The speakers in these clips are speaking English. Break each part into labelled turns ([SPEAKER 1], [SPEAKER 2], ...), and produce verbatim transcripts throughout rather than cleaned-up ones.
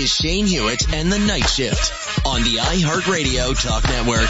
[SPEAKER 1] is Shane Hewitt and the Night Shift on the iHeartRadio Talk Network.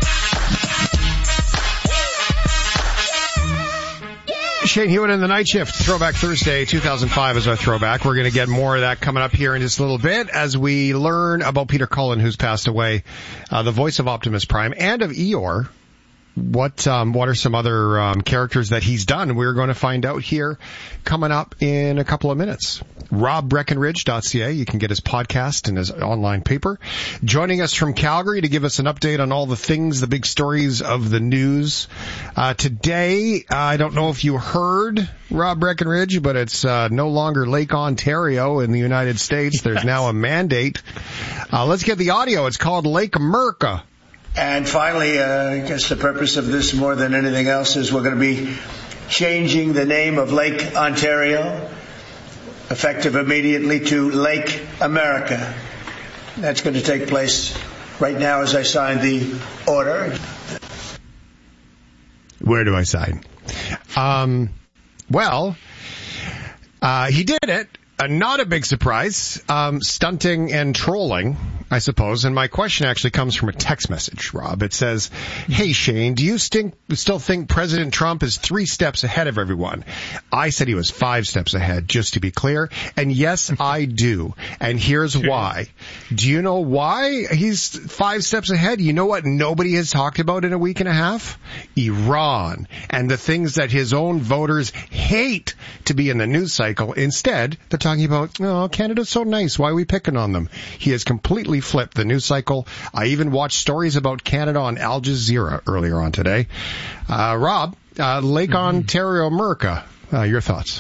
[SPEAKER 2] Shane Hewitt and the Night Shift. Throwback Thursday, two thousand five is our throwback. We're going to get more of that coming up here in just a little bit as we learn about Peter Cullen, who's passed away, uh, the voice of Optimus Prime and of Eeyore. What um, what are some other um, characters that he's done? We're going to find out here coming up in a couple of minutes. rob breckenridge dot c a. You can get his podcast and his online paper. Joining us from Calgary to give us an update on all the things, the big stories of the news. Uh, today, uh, I don't know if you heard, Rob Breckenridge, but it's uh, no longer Lake Ontario in the United States. There's yes. now a mandate. Uh, let's get the audio. It's called Lake America.
[SPEAKER 3] And finally, uh, I guess the purpose of this more than anything else is we're going to be changing the name of Lake Ontario, effective immediately, to Lake America. That's going to take place right now as I sign the order.
[SPEAKER 2] Where do I sign? Um, well, uh, he did it. Uh, not a big surprise. Um, stunting and trolling, I suppose. And my question actually comes from a text message, Rob. It says, hey, Shane, do you stink, still think President Trump is three steps ahead of everyone? I said he was five steps ahead, just to be clear. And yes, I do. And here's why. Do you know why he's five steps ahead? You know what nobody has talked about in a week and a half? Iran. And the things that his own voters hate to be in the news cycle. Instead, they're talking about, oh, Canada's so nice. Why are we picking on them? He has completely flipped the news cycle. I even watched stories about Canada on Al Jazeera earlier on today. Uh, Rob, uh, Lake mm-hmm. Ontario, America, uh, your thoughts?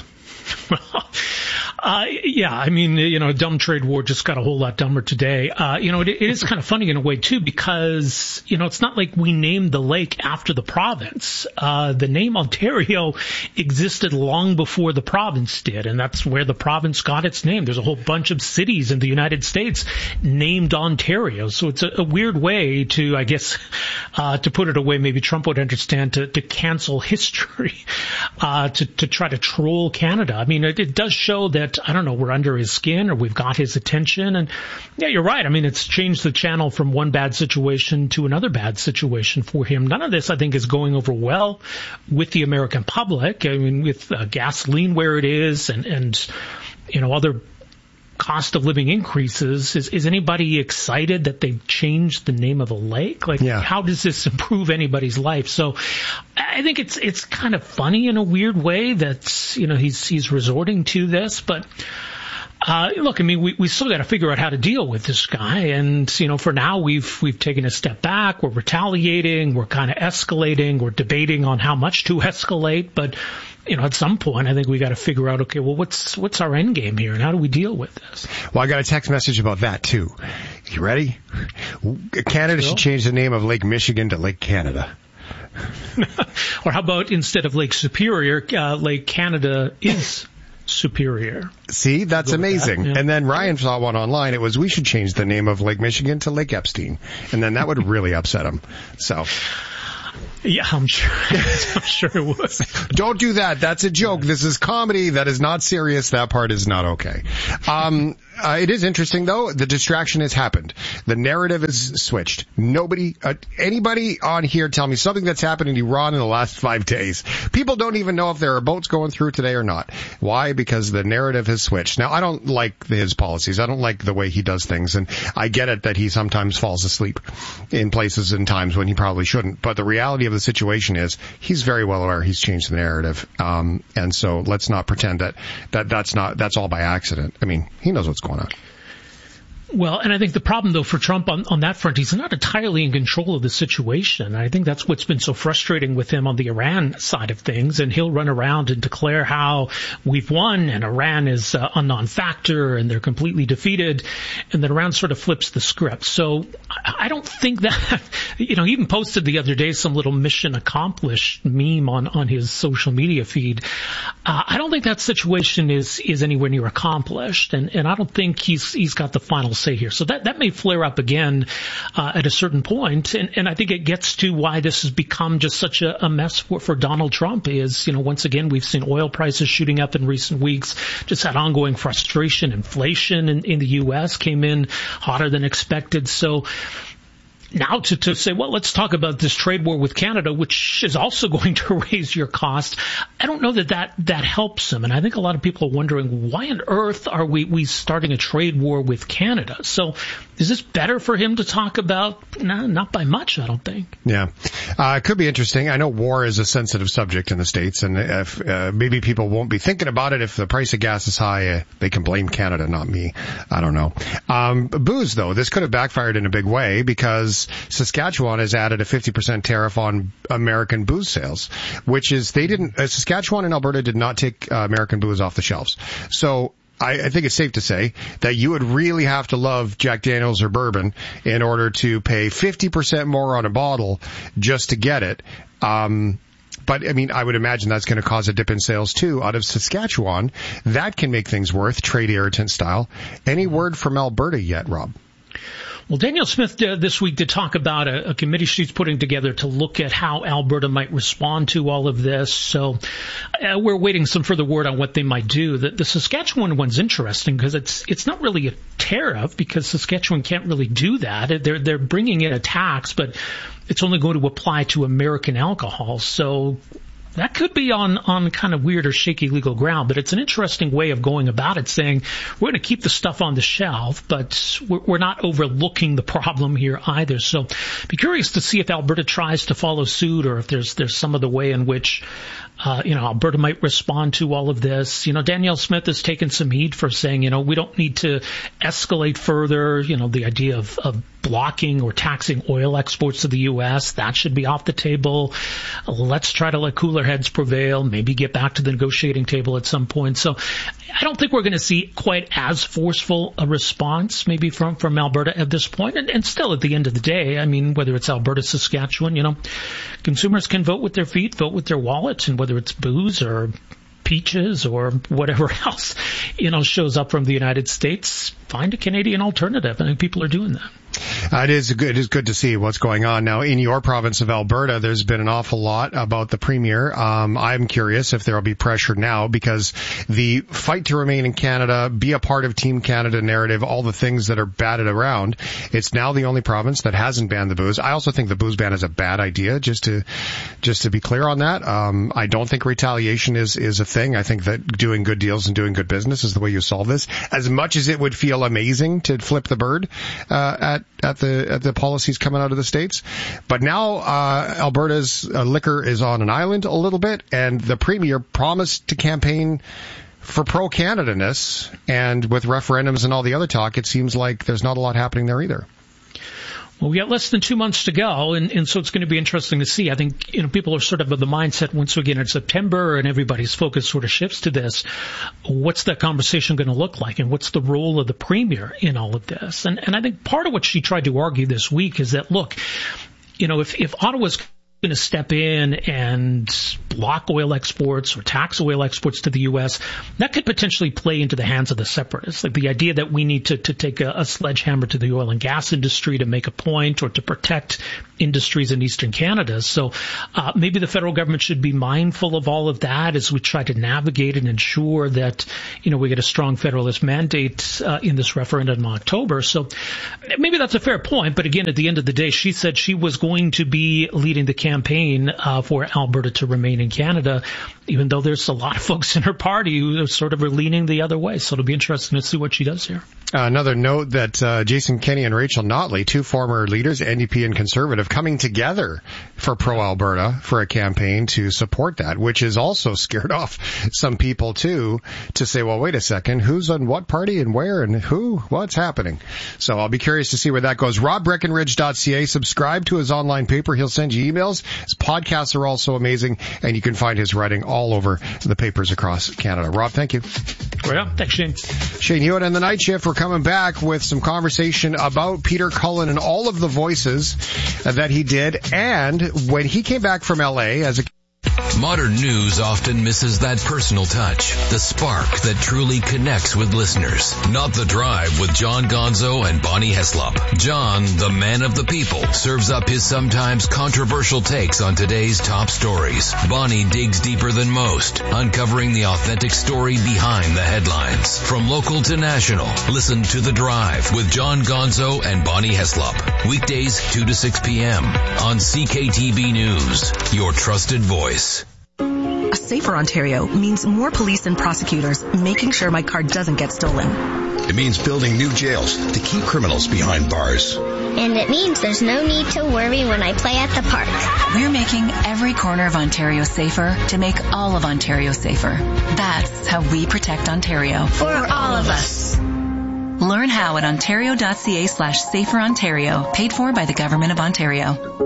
[SPEAKER 4] Uh, yeah, I mean, you know, dumb trade war just got a whole lot dumber today. Uh, you know, it, it is kind of funny in a way, too, because, you know, it's not like we named the lake after the province. Uh, the name Ontario existed long before the province did, and that's where the province got its name. There's a whole bunch of cities in the United States named Ontario. So it's a, a weird way to, I guess, uh, to put it away, maybe Trump would understand, to, to cancel history, uh, to, to try to troll Canada. I mean, it, it does show that, I don't know, we're under his skin or we've got his attention. And yeah, you're right. I mean, it's changed the channel from one bad situation to another bad situation for him. None of this, I think, is going over well with the American public. I mean, with uh, gasoline where it is and, and, you know, other cost of living increases, is, is anybody excited that they've changed the name of a lake? Like, yeah. How does this improve anybody's life? So I think it's it's kind of funny in a weird way that, you know, he's he's resorting to this. But uh look, I mean, we we still got to figure out how to deal with this guy. And, you know, for now, we've we've taken a step back. We're retaliating. We're kind of escalating. We're debating on how much to escalate. But, you know, at some point, I think we got to figure out, okay, well, what's what's our end game here, and how do we deal with this?
[SPEAKER 2] Well, I got a text message about that too. You ready? Canada should change the name of Lake Michigan to Lake Canada.
[SPEAKER 4] Or how about instead of Lake Superior, uh, Lake Canada is Superior.
[SPEAKER 2] See, that's amazing. That, yeah. And then Ryan saw one online. It was, we should change the name of Lake Michigan to Lake Epstein. And then that would really upset him. So...
[SPEAKER 4] Yeah, I'm sure. I'm sure it was.
[SPEAKER 2] Don't do that. That's a joke. This is comedy. That is not serious. That part is not okay. Um, uh, it is interesting, though. The distraction has happened. The narrative is switched. Nobody, uh, anybody on here tell me something that's happened in Iran in the last five days. People don't even know if there are boats going through today or not. Why? Because the narrative has switched. Now, I don't like his policies. I don't like the way he does things. And I get it that he sometimes falls asleep in places and times when he probably shouldn't. But the reality of the situation is he's very well aware he's changed the narrative. Um, and so let's not pretend that, that that's not, that's all by accident. I mean, he knows what's going on.
[SPEAKER 4] Well, and I think the problem, though, for Trump on, on that front, he's not entirely in control of the situation. I think that's what's been so frustrating with him on the Iran side of things. And he'll run around and declare how we've won and Iran is uh, a non-factor and they're completely defeated. And then Iran sort of flips the script. So I, I don't think that, you know, he even posted the other day some little mission accomplished meme on, on his social media feed. Uh, I don't think that situation is, is anywhere near accomplished. And, and I don't think he's, he's got the final say here. So that, that may flare up again uh, at a certain point. And, and I think it gets to why this has become just such a, a mess for, for Donald Trump is, you know, once again, we've seen oil prices shooting up in recent weeks, just had ongoing frustration. Inflation in, in the U S came in hotter than expected. So now to, to say, well, let's talk about this trade war with Canada, which is also going to raise your cost. I don't know that that, that helps him. And I think a lot of people are wondering, why on earth are we, we starting a trade war with Canada? So is this better for him to talk about? No, not by much, I don't think.
[SPEAKER 2] Yeah. Uh, it could be interesting. I know war is a sensitive subject in the States, and if, uh, maybe people won't be thinking about it. If the price of gas is high, uh, they can blame Canada, not me. I don't know. Um, booze, though, this could have backfired in a big way because Saskatchewan has added a fifty percent tariff on American booze sales, which is they didn't, uh, Saskatchewan and Alberta did not take uh, American booze off the shelves. So I, I think it's safe to say that you would really have to love Jack Daniels or bourbon in order to pay fifty percent more on a bottle just to get it. Um, But, I mean, I would imagine that's going to cause a dip in sales, too, out of Saskatchewan. That can make things worth, trade irritant style. Any word from Alberta yet, Rob?
[SPEAKER 4] Well, Danielle Smith uh, this week did talk about a, a committee she's putting together to look at how Alberta might respond to all of this. So uh, we're waiting some further word on what they might do. The, the Saskatchewan one's interesting because it's it's not really a tariff because Saskatchewan can't really do that. They're they're bringing in a tax, but it's only going to apply to American alcohol. So that could be on, on kind of weird or shaky legal ground, but it's an interesting way of going about it, saying we're going to keep the stuff on the shelf, but we're, we're not overlooking the problem here either. So be curious to see if Alberta tries to follow suit or if there's there's some other way in which uh, you know, Alberta might respond to all of this. You know, Danielle Smith has taken some heat for saying, you know, we don't need to escalate further, you know, the idea of, of blocking or taxing oil exports to the U S. That should be off the table. Let's try to let cooler heads prevail, maybe get back to the negotiating table at some point. So I don't think we're going to see quite as forceful a response maybe from, from Alberta at this point. And, and still at the end of the day, I mean, whether it's Alberta, Saskatchewan, you know, consumers can vote with their feet, vote with their wallets, and whether it's booze or peaches or whatever else, you know, shows up from the United States, find a Canadian alternative. I think people are doing that.
[SPEAKER 2] Uh, it is good. It is good to see what's going on now in your province of Alberta. There's been an awful lot about the premier. Um, I'm curious if there will be pressure now because the fight to remain in Canada, be a part of Team Canada narrative, all the things that are batted around. It's now the only province that hasn't banned the booze. I also think the booze ban is a bad idea. Just to, just to be clear on that. Um, I don't think retaliation is is a thing. I think that doing good deals and doing good business is the way you solve this. As much as it would feel amazing to flip the bird uh, at at the at the policies coming out of the States. But now uh Alberta's uh, liquor is on an island a little bit, and the premier promised to campaign for pro-Canada-ness, and with referendums and all the other talk, it seems like there's not a lot happening there either.
[SPEAKER 4] Well, we got less than two months to go, and, and so it's going to be interesting to see. I think, you know, people are sort of of the mindset once we get into September and everybody's focus sort of shifts to this, what's that conversation going to look like, and what's the role of the premier in all of this? And, and I think part of what she tried to argue this week is that, look, you know, if, if Ottawa's going to step in and block oil exports or tax oil exports to the U S, that could potentially play into the hands of the separatists. Like the idea that we need to, to take a, a sledgehammer to the oil and gas industry to make a point or to protect industries in Eastern Canada. So uh, maybe the federal government should be mindful of all of that as we try to navigate and ensure that, you know, we get a strong federalist mandate uh, in this referendum in October. So maybe that's a fair point. But again, at the end of the day, she said she was going to be leading the campaign uh, for Alberta to remain in Canada, even though there's a lot of folks in her party who sort of are leaning the other way. So it'll be interesting to see what she does here.
[SPEAKER 2] Uh, another note that uh, Jason Kenney and Rachel Notley, two former leaders, N D P and Conservative, coming together for pro-Alberta for a campaign to support that, which has also scared off some people, too, to say, well, wait a second, who's on what party and where and who? What's happening? So I'll be curious to see where that goes. rob breckenridge dot c a. Subscribe to his online paper. He'll send you emails. His podcasts are also amazing, and you can find his writing all over the papers across Canada. Rob, thank you.
[SPEAKER 4] Well, thanks, Shane.
[SPEAKER 2] Shane Hewitt and the Night Shift. We're coming back with some conversation about Peter Cullen and all of the voices that he did, and when he came back from L A as a
[SPEAKER 5] Modern news often misses that personal touch, the spark that truly connects with listeners. Not The Drive with John Gonzo and Bonnie Heslop. John, the man of the people, serves up his sometimes controversial takes on today's top stories. Bonnie digs deeper than most, uncovering the authentic story behind the headlines. From local to national, listen to The Drive with John Gonzo and Bonnie Heslop. Weekdays two to six p.m. on C K T V News, your trusted voice.
[SPEAKER 6] A safer Ontario means more police and prosecutors making sure my car doesn't get stolen.
[SPEAKER 7] It means building new jails to keep criminals behind bars.
[SPEAKER 8] And it means there's no need to worry when I play at the park.
[SPEAKER 9] We're making every corner of Ontario safer to make all of Ontario safer. That's how we protect Ontario.
[SPEAKER 8] For all of us.
[SPEAKER 9] Learn how at ontario.ca slash safer Ontario, paid for by the Government of Ontario.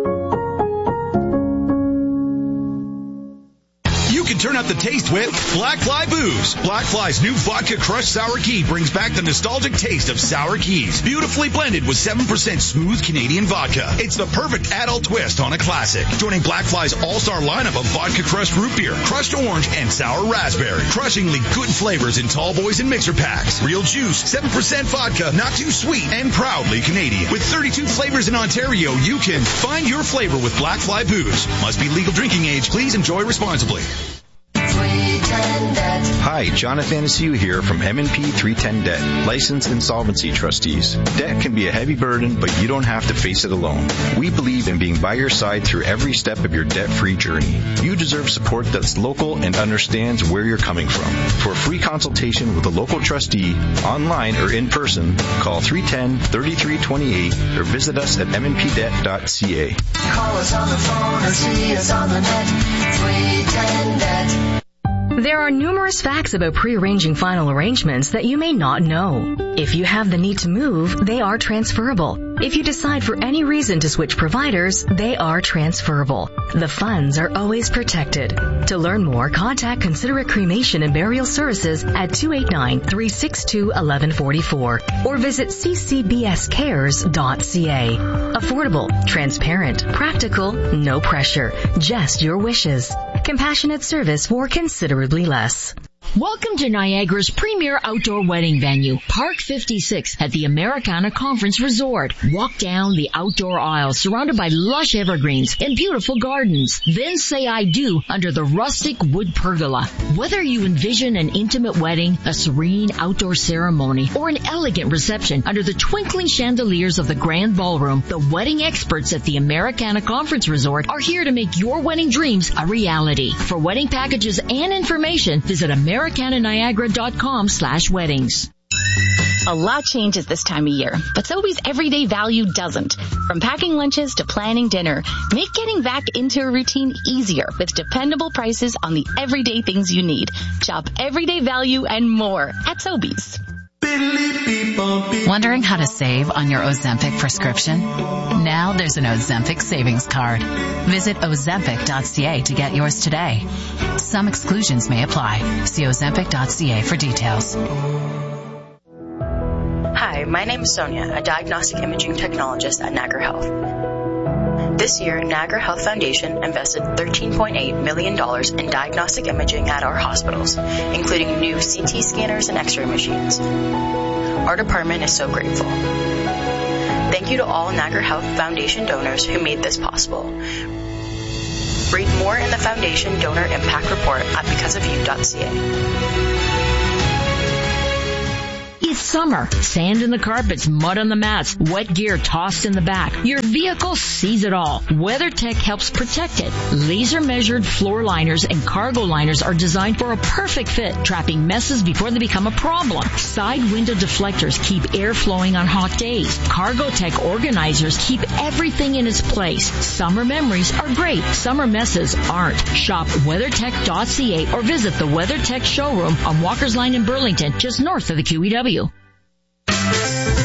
[SPEAKER 10] You can turn up the taste with Black Fly Booze. Black Fly's new vodka crushed sour key brings back the nostalgic taste of sour keys, beautifully blended with seven percent smooth Canadian vodka. It's the perfect adult twist on a classic. Joining Black Fly's all-star lineup of vodka crushed root beer, crushed orange, and sour raspberry. Crushingly good flavors in tall boys and mixer packs. Real juice, seven percent vodka, not too sweet, and proudly Canadian. With thirty-two flavors in Ontario, you can find your flavor with Black Fly Booze. Must be legal drinking age. Please enjoy responsibly.
[SPEAKER 11] Hi, Jonathan Anastasia here from M and P three ten Debt, licensed insolvency trustees. Debt can be a heavy burden, but you don't have to face it alone. We believe in being by your side through every step of your debt-free journey. You deserve support that's local and understands where you're coming from. For a free consultation with a local trustee, online or in person, call three one zero, three three two eight or visit us at m n p debt dot c a.
[SPEAKER 12] Call us on the phone or see us on the net, three ten debt.
[SPEAKER 13] There are numerous facts about pre-arranging final arrangements that you may not know. If you have the need to move, they are transferable. If you decide for any reason to switch providers, they are transferable. The funds are always protected. To learn more, contact Considerate Cremation and Burial Services at two eight nine, three six two, one one four four or visit c c b s cares dot c a. Affordable, transparent, practical, no pressure, just your wishes. Compassionate service for considerably less.
[SPEAKER 14] Welcome to Niagara's premier outdoor wedding venue, Park fifty-six at the Americana Conference Resort. Walk down the outdoor aisle surrounded by lush evergreens and beautiful gardens. Then say I do under the rustic wood pergola. Whether you envision an intimate wedding, a serene outdoor ceremony, or an elegant reception under the twinkling chandeliers of the grand ballroom, the wedding experts at the Americana Conference Resort are here to make your wedding dreams a reality. For wedding packages and information, visit Americana Americana Niagara dot com slash weddings.
[SPEAKER 15] A lot changes this time of year, but Sobeys everyday value doesn't. From packing lunches to planning dinner, make getting back into a routine easier with dependable prices on the everyday things you need. Shop everyday value and more at Sobeys.
[SPEAKER 9] Wondering how to save on your Ozempic prescription? Now there's an Ozempic savings card. Visit ozempic dot c a to get yours today. Some exclusions may apply. See ozempic dot c a for details.
[SPEAKER 16] Hi, my name is Sonia, a diagnostic imaging technologist at Niagara Health. This year, Niagara Health Foundation invested thirteen point eight million dollars in diagnostic imaging at our hospitals, including new C T scanners and X-ray machines. Our department is so grateful. Thank you to all Niagara Health Foundation donors who made this possible. Read more in the Foundation Donor Impact Report at because of you dot c a.
[SPEAKER 14] It's summer. Sand in the carpets, mud on the mats, wet gear tossed in the back. Your vehicle sees it all. WeatherTech helps protect it. Laser-measured floor liners and cargo liners are designed for a perfect fit, trapping messes before they become a problem. Side window deflectors keep air flowing on hot days. CargoTech organizers keep everything in its place. Summer memories are great. Summer messes aren't. Shop weathertech dot c a or visit the WeatherTech showroom on Walker's Line in Burlington, just north of the Q E W.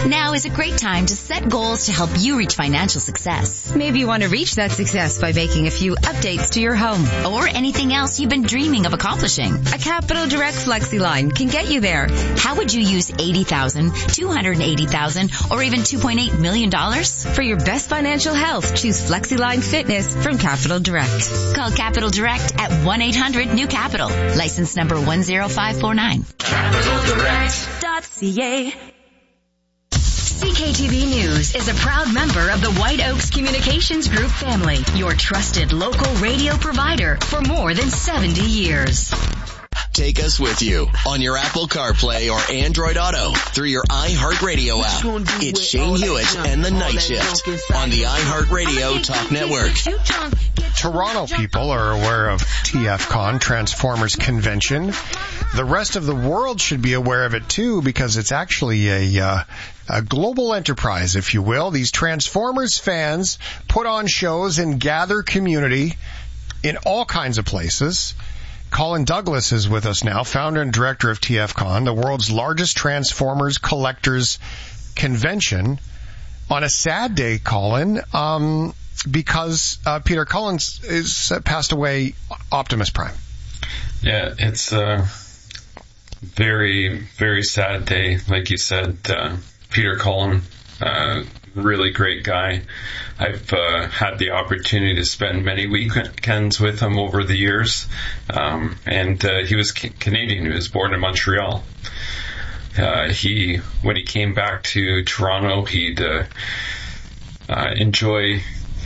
[SPEAKER 17] Now is a great time to set goals to help you reach financial success.
[SPEAKER 18] Maybe you want to reach that success by making a few updates to your home.
[SPEAKER 17] Or anything else you've been dreaming of accomplishing.
[SPEAKER 18] A Capital Direct FlexiLine can get you there.
[SPEAKER 17] How would you use eighty thousand dollars, two hundred eighty thousand dollars, or even two point eight million dollars?
[SPEAKER 18] For your best financial health, choose FlexiLine Fitness from Capital Direct.
[SPEAKER 17] Call Capital Direct at one eight hundred new capital. License number one zero five four nine.
[SPEAKER 12] Capital Direct dot C A.
[SPEAKER 13] C K T V News is a proud member of the White Oaks Communications Group family, your trusted local radio provider for more than seventy years.
[SPEAKER 1] Take us with you on your Apple CarPlay or Android Auto through your iHeartRadio app. It's Shane Hewitt and the Night Shift on the iHeartRadio Talk Network.
[SPEAKER 2] Toronto people are aware of T F Con, Transformers Convention. The rest of the world should be aware of it too, because it's actually a, uh, a global enterprise, if you will. These Transformers fans put on shows and gather community in all kinds of places. Colin Douglas is with us now, founder and director of T F Con, the world's largest Transformers collectors convention. On a sad day, Colin, um, because uh, Peter Collins is uh, passed away, Optimus Prime.
[SPEAKER 19] Yeah, it's a very, very sad day. Like you said, uh, Peter Cullen, uh, really great guy. I've uh, had the opportunity to spend many weekends with him over the years. Um, and uh, he was ca- Canadian. He was born in Montreal. Uh, he, when he came back to Toronto, he'd uh, uh, enjoy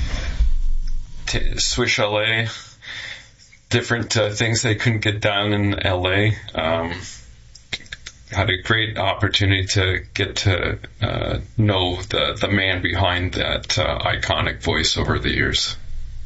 [SPEAKER 19] t- Swiss Chalet, different uh, things they couldn't get done in L A. Um, had a great opportunity to get to uh, know the, the man behind that uh, iconic voice over the years.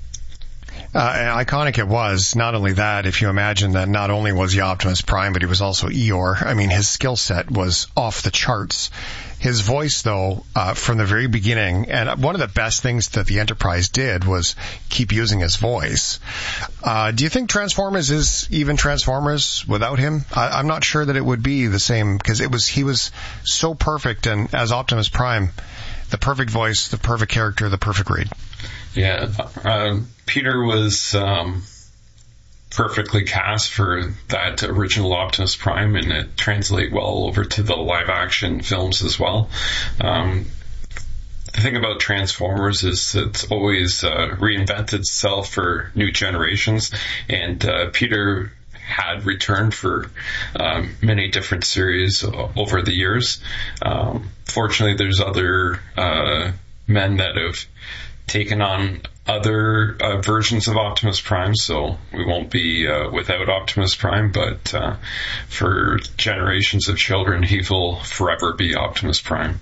[SPEAKER 2] Uh, iconic it was. Not only that, if you imagine that not only was he Optimus Prime, but he was also Eeyore. I mean, his skill set was off the charts. His voice, though, uh, from the very beginning, and one of the best things that the Enterprise did was keep using his voice. Uh, do you think Transformers is even Transformers without him? I, I'm not sure that it would be the same, because it was he was so perfect, and as Optimus Prime, the perfect voice, the perfect character, the perfect read.
[SPEAKER 19] Yeah, uh, Peter was um, perfectly cast for that original Optimus Prime, and it translates well over to the live-action films as well. Um, the thing about Transformers is it's always uh, reinvented itself for new generations, and uh, Peter had returned for um, many different series over the years. Um, fortunately, there's other uh, men that have taken on other uh, versions of Optimus Prime, so we won't be uh, without Optimus Prime, but uh, for generations of children, he will forever be Optimus Prime.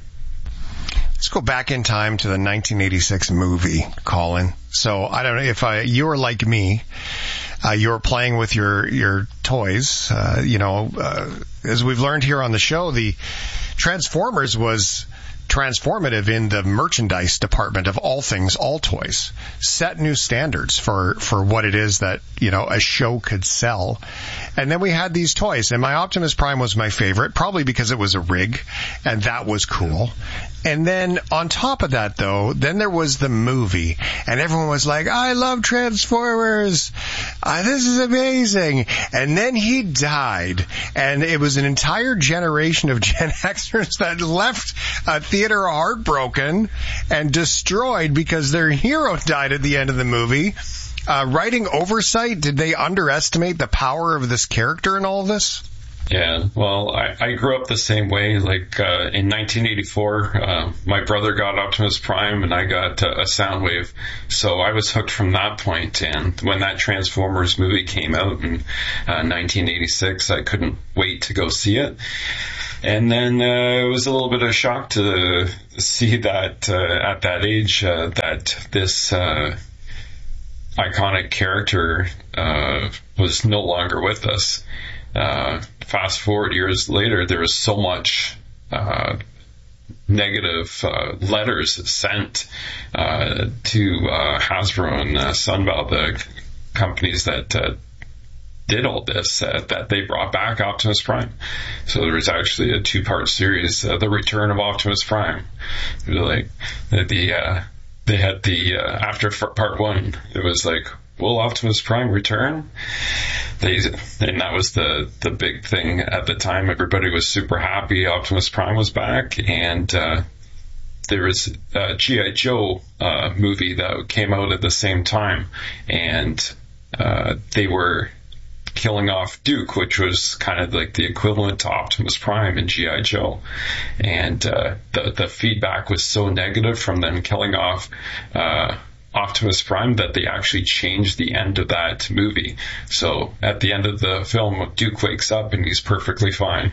[SPEAKER 2] Let's go back in time to the nineteen eighty-six movie, Colin. So I don't know if I, you were like me, uh, you were playing with your, your toys. Uh, you know, uh, as we've learned here on the show, the Transformers was transformative in the merchandise department of all things, all toys. Set new standards for, for what it is that, you know, a show could sell. And then we had these toys, and my Optimus Prime was my favorite, probably because it was a rig, and that was cool. And then on top of that, though, then there was the movie, and everyone was like, I love Transformers. Uh, this is amazing. And then he died, and it was an entire generation of Gen Xers that left a theater heartbroken and destroyed because their hero died at the end of the movie. Uh, writing oversight, did they underestimate the power of this character in all of this?
[SPEAKER 19] Yeah, well, I, I grew up the same way. Like, uh, in nineteen eighty-four, uh, my brother got Optimus Prime and I got uh, a Soundwave. So I was hooked from that point. And when that Transformers movie came out in uh, nineteen eighty-six, I couldn't wait to go see it. And then uh, it was a little bit of a shock to see that uh, at that age uh, that this uh, iconic character uh, was no longer with us. Uh, fast forward years later, there was so much uh, negative uh, letters sent uh, to uh, Hasbro and uh, Sunbelt, the companies that uh, did all this, uh, that they brought back Optimus Prime. So there was actually a two-part series, uh, The Return of Optimus Prime. It was like the, the uh, they had the uh, after part one, it was like, will Optimus Prime return? They and that was the the big thing at the time. Everybody was super happy Optimus Prime was back, and uh, there was a G I. Joe uh, movie that came out at the same time, and uh, they were killing off Duke, which was kind of like the equivalent to Optimus Prime in G I. Joe. And uh, the, the feedback was so negative from them killing off uh, Optimus Prime that they actually changed the end of that movie. So at the end of the film, Duke wakes up and he's perfectly fine.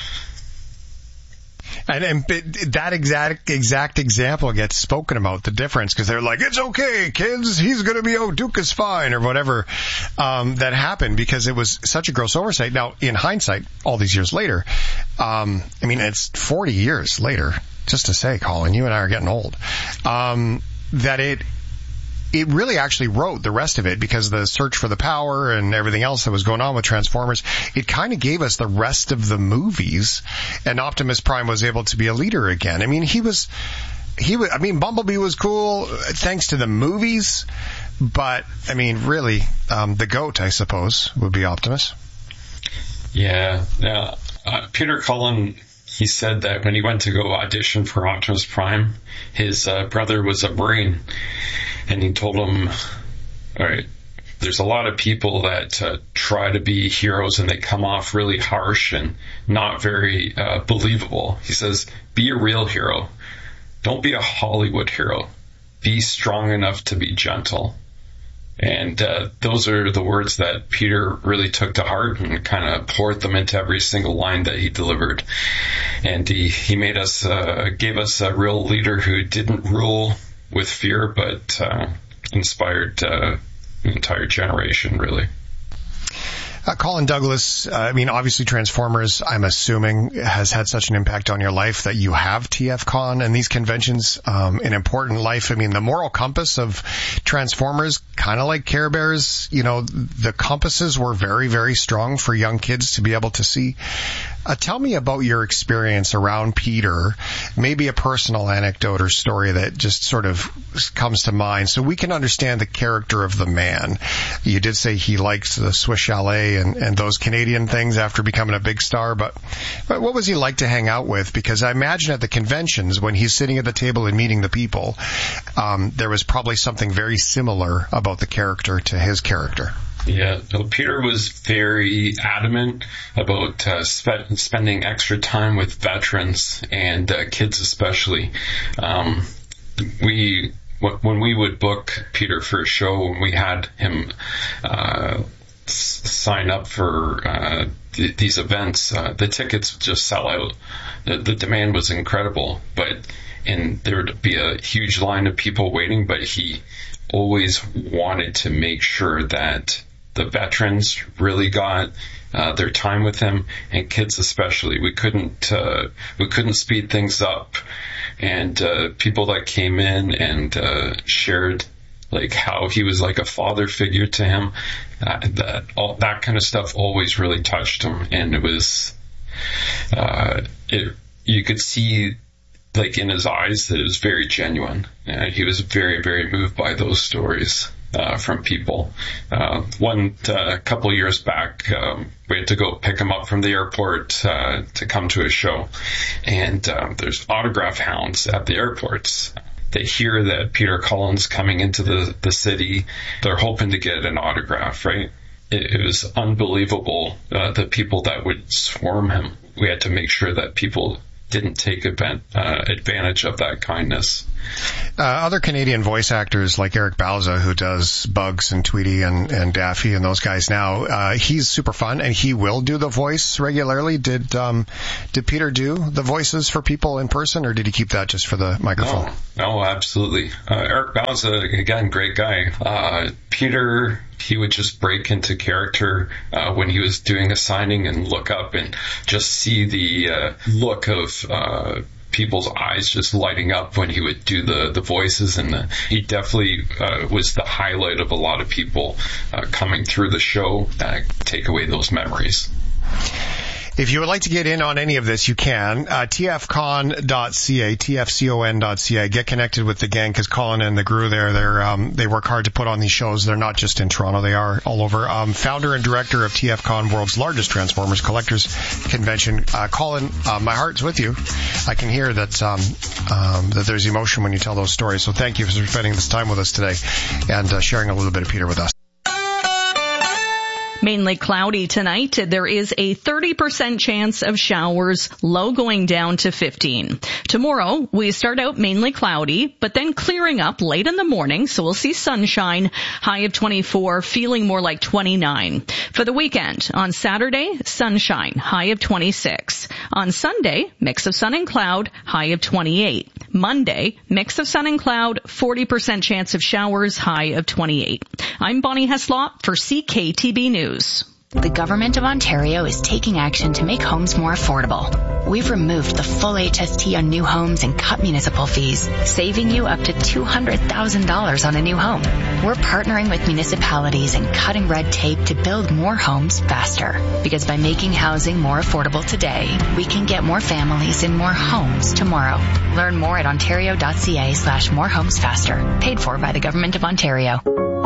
[SPEAKER 2] And, and that exact exact example gets spoken about, the difference, because they're like, it's okay, kids, he's going to be, oh, Duke is fine, or whatever. Um, that happened because it was such a gross oversight. Now, in hindsight, all these years later, um, I mean, it's forty years later, just to say, Colin, you and I are getting old, um, that it it really actually wrote the rest of it, because the search for the power and everything else that was going on with Transformers, it kind of gave us the rest of the movies, and Optimus Prime was able to be a leader again. I mean, he was, he was, I mean, Bumblebee was cool thanks to the movies, but, I mean, really, um, the GOAT, I suppose, would be Optimus.
[SPEAKER 19] Yeah, yeah. Uh, Peter Cullen, he said that when he went to go audition for Optimus Prime, his uh, brother was a Marine. And he told him, all right, there's a lot of people that uh, try to be heroes and they come off really harsh and not very uh, believable. He says, be a real hero. Don't be a Hollywood hero. Be strong enough to be gentle. And uh, those are the words that Peter really took to heart and kind of poured them into every single line that he delivered. And he, he made us, uh, gave us a real leader who didn't rule with fear, but uh, inspired uh, an entire generation, really.
[SPEAKER 2] Uh, Colin Douglas, uh, I mean, obviously Transformers, I'm assuming, has had such an impact on your life that you have T F Con and these conventions, um, an important life. I mean, the moral compass of Transformers, kind of like Care Bears, you know, the compasses were very, very strong for young kids to be able to see. Uh, tell me about your experience around Peter, maybe a personal anecdote or story that just sort of comes to mind so we can understand the character of the man. You did say he liked the Swiss Chalet and, and those Canadian things after becoming a big star, but, but what was he like to hang out with? Because I imagine at the conventions when he's sitting at the table and meeting the people, um, there was probably something very similar about the character to his character.
[SPEAKER 19] Yeah, so Peter was very adamant about uh, spe- spending extra time with veterans and uh, kids especially. Um, we w- when we would book Peter for a show, when we had him uh, s- sign up for uh, th- these events, uh, the tickets would just sell out. The, the demand was incredible, but and there would be a huge line of people waiting, but he always wanted to make sure that the veterans really got uh, their time with him, and kids especially. We couldn't uh, we couldn't speed things up, and uh, people that came in and uh, shared like how he was like a father figure to him. Uh, that all that kind of stuff always really touched him, and it was uh, it. You could see like in his eyes that it was very genuine. Uh, he was very very moved by those stories. Uh, from people. Uh, one, uh, couple of years back, um, we had to go pick him up from the airport, uh, to come to a show. And, uh, there's autograph hounds at the airports. They hear that Peter Cullen's coming into the, the city. They're hoping to get an autograph, right? It, it was unbelievable, uh, the people that would swarm him. We had to make sure that people didn't take event, uh, advantage of that kindness.
[SPEAKER 2] Uh, other Canadian voice actors like Eric Bauza, who does Bugs and Tweety and, and Daffy and those guys now, uh, he's super fun and he will do the voice regularly. Did um, did Peter do the voices for people in person, or did he keep that just for the microphone?
[SPEAKER 19] No, no absolutely. Uh, Eric Bauza, again, great guy. Uh, Peter, he would just break into character uh, when he was doing a signing and look up and just see the uh, look of uh, people's eyes just lighting up when he would do the, the voices, and the, he definitely uh, was the highlight of a lot of people uh, coming through the show that take away those memories.
[SPEAKER 2] If you would like to get in on any of this, you can. Uh, T F con dot C A, T F con dot C A. Get connected with the gang, because Colin and the crew there, they're, um, they work hard to put on these shows. They're not just in Toronto, they are all over. Um, founder and director of T F Con, world's largest Transformers collectors convention. Uh, Colin, uh, my heart's with you. I can hear that, um, um, that there's emotion when you tell those stories. So thank you for spending this time with us today and uh, sharing a little bit of Peter with us.
[SPEAKER 20] Mainly cloudy tonight. There is a thirty percent chance of showers, low going down to fifteen. Tomorrow, we start out mainly cloudy, but then clearing up late in the morning, so we'll see sunshine, high of twenty-four, feeling more like twenty-nine. For the weekend, on Saturday, sunshine, high of twenty-six. On Sunday, mix of sun and cloud, high of twenty-eight. Monday, mix of sun and cloud, forty percent chance of showers, high of twenty-eight. I'm Bonnie Heslop for C K T B News.
[SPEAKER 15] The Government of Ontario is taking action to make homes more affordable. We've removed the full H S T on new homes and cut municipal fees, saving you up to two hundred thousand dollars on a new home. We're partnering with municipalities and cutting red tape to build more homes faster. Because by making housing more affordable today, we can get more families in more homes tomorrow. Learn more at ontario.ca slash more homes faster. Paid for by the Government of Ontario.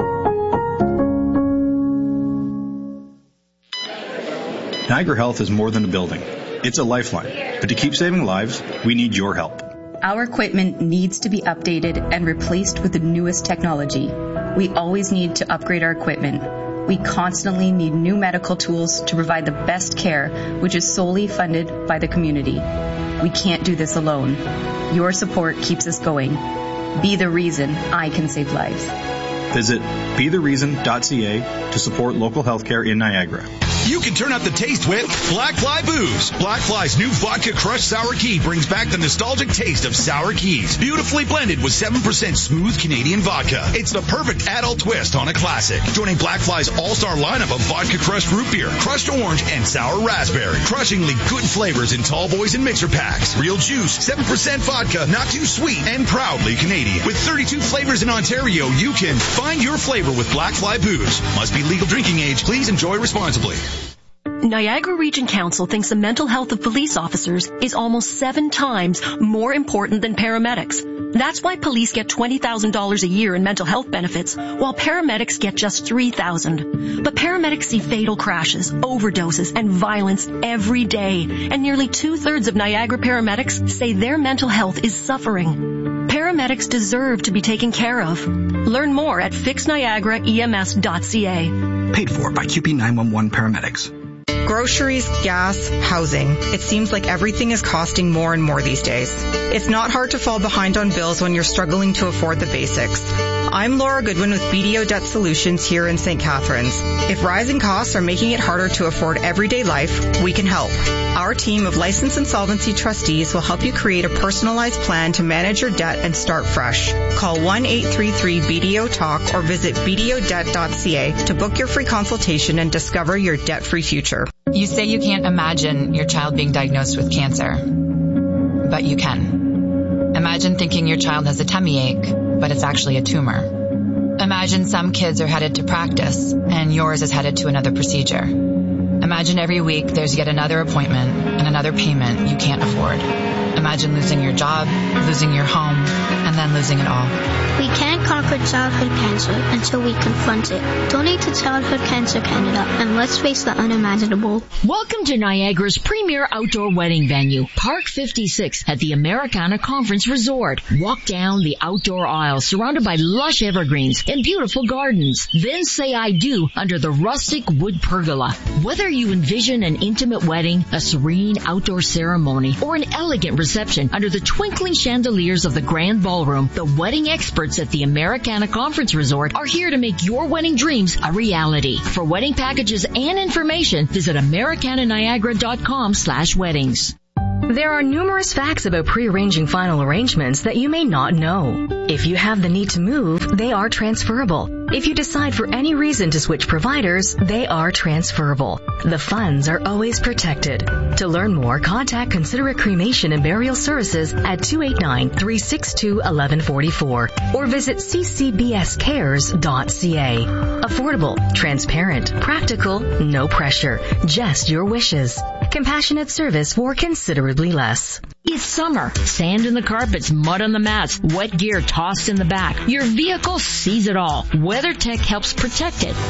[SPEAKER 11] Niagara Health is more than a building. It's a lifeline. But to keep saving lives, we need your help.
[SPEAKER 21] Our equipment needs to be updated and replaced with the newest technology. We always need to upgrade our equipment. We constantly need new medical tools to provide the best care, which is solely funded by the community. We can't do this alone. Your support keeps us going. Be the reason I can save lives.
[SPEAKER 11] Visit be the reason dot c a to support local healthcare in Niagara.
[SPEAKER 10] You can turn up the taste with Black Fly Booze. Black Fly's new vodka crushed sour key brings back the nostalgic taste of sour keys. Beautifully blended with seven percent smooth Canadian vodka. It's the perfect adult twist on a classic. Joining Black Fly's all-star lineup of vodka crushed root beer, crushed orange, and sour raspberry. Crushingly good flavors in tall boys and mixer packs. Real juice, seven percent vodka, not too sweet, and proudly Canadian. With thirty-two flavors in Ontario, you can find your flavor with Black Fly Booze. Must be legal drinking age. Please enjoy responsibly.
[SPEAKER 22] Niagara Region Council thinks the mental health of police officers is almost seven times more important than paramedics. That's why police get twenty thousand dollars a year in mental health benefits, while paramedics get just three thousand dollars. But paramedics see fatal crashes, overdoses, and violence every day, and nearly two-thirds of Niagara paramedics say their mental health is suffering. Paramedics deserve to be taken care of. Learn more at fix niagara E M S dot c a.
[SPEAKER 23] Paid for by Q P nine one one Paramedics.
[SPEAKER 24] Groceries, gas, housing. It seems like everything is costing more and more these days. It's not hard to fall behind on bills when you're struggling to afford the basics. I'm Laura Goodwin with B D O Debt Solutions here in Saint Catharines. If rising costs are making it harder to afford everyday life, we can help. Our team of licensed insolvency trustees will help you create a personalized plan to manage your debt and start fresh. Call one eight three three B D O talk or visit b d o debt dot c a to book your free consultation and discover your debt-free future.
[SPEAKER 25] You say you can't imagine your child being diagnosed with cancer, but you can. Imagine thinking your child has a tummy ache, but it's actually a tumor. Imagine some kids are headed to practice and yours is headed to another procedure. Imagine every week there's yet another appointment and another payment you can't afford. Imagine losing your job, losing your home, and then losing it all.
[SPEAKER 8] We can't conquer childhood cancer until we confront it. Donate to Childhood Cancer Canada and let's face the unimaginable.
[SPEAKER 14] Welcome to Niagara's premier outdoor wedding venue, Park fifty-six at the Americana Conference Resort. Walk down the outdoor aisle surrounded by lush evergreens and beautiful gardens. Then say I do under the rustic wood pergola. Whether you envision an intimate wedding, a serene outdoor ceremony, or an elegant reception under the twinkling chandeliers of the grand ballroom, the wedding experts at the Americana Conference Resort are here to make your wedding dreams a reality. For wedding packages and information, visit americana niagara dot com slash weddings.
[SPEAKER 13] There are numerous facts about pre-arranging final arrangements that you may not know. If you have the need to move, they are transferable. If you decide for any reason to switch providers, they are transferable. The funds are always protected. To learn more, contact Considerate Cremation and Burial Services at two eight nine, three six two, one one four four or visit c c b s cares dot c a. Affordable, transparent, practical, no pressure, just your wishes. Compassionate service for considerably less.
[SPEAKER 14] It's summer. Sand in the carpets, mud on the mats, wet gear tossed in the back. Your vehicle sees it all. WeatherTech helps protect it.